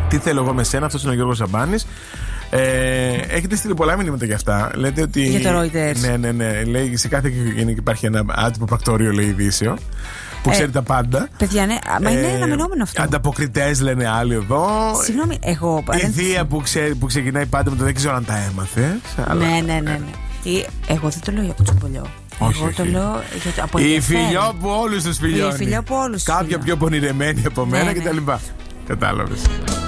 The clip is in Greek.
Τι θέλω εγώ με σένα, αυτός είναι ο Γιώργος Σαμπάνης. Έχετε στείλει πολλά μηνύματα για αυτά. Λέτε ότι. Για το Reuters. Ναι. Λέει σε κάθε οικογένεια υπάρχει ένα άτυπο πρακτορείο, λέει, ειδήσεων. Που ξέρει τα πάντα. Παιδιά, ναι, μα είναι αναμενόμενο αυτό. Ανταποκριτές λένε άλλοι εδώ. Συγγνώμη, εγώ. Η Δία που ξεκινάει πάντα με το δεν ξέρω αν τα έμαθες. Ναι. Εγώ δεν το λέω για κουτσομπολιό. Εγώ το λέω από η φιλιό που όλους τους φιλιώνει. Η φιλιό που όλους τους κάποια πιο πονηρεμένη από μένα κτλ. Κατάλαβες.